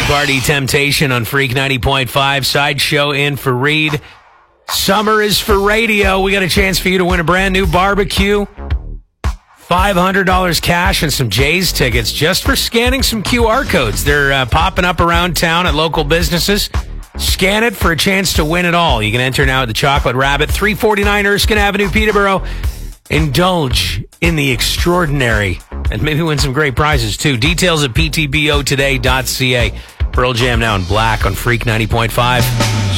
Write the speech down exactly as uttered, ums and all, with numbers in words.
Party Temptation on Freak ninety point five. Sideshow in for Reed. Summer is for radio. We got a chance for you to win a brand new barbecue. five hundred dollars cash and some Jays tickets just for scanning some Q R codes. They're uh, popping up around town at local businesses. Scan it for a chance to win it all. You can enter now at the Chocolate Rabbit, three forty-nine Erskine Avenue, Peterborough. Indulge in the extraordinary and maybe win some great prizes, too. Details at p t b o today dot c a. Pearl Jam now in black on Freak ninety point five.